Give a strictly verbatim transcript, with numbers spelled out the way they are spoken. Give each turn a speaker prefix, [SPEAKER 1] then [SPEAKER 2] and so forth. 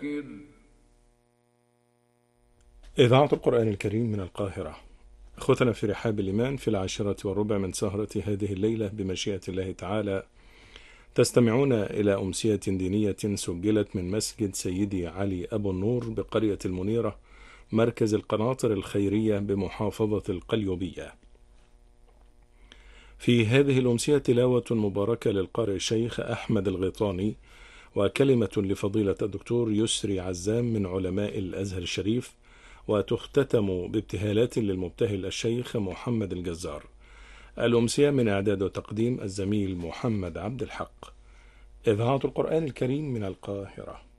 [SPEAKER 1] فذكر.
[SPEAKER 2] إذاعة القرآن الكريم من القاهرة. أخوتنا في رحاب الإيمان، في العاشرة والربع من سهرة هذه الليلة بمشيئة الله تعالى تستمعون إلى أمسية دينية سجلت من مسجد سيدي علي أبو النور بقرية المنيرة، مركز القناطر الخيرية بمحافظة القليوبية. في هذه الأمسية تلاوة مباركة للقارئ الشيخ أحمد الغيطاني، وكلمة لفضيلة الدكتور يسري عزام من علماء الأزهر الشريف، وتختتم بابتهالات للمبتهل الشيخ محمد الجزار. الأمسية من إعداد وتقديم الزميل محمد عبد الحق. إذاعة القرآن الكريم من القاهرة.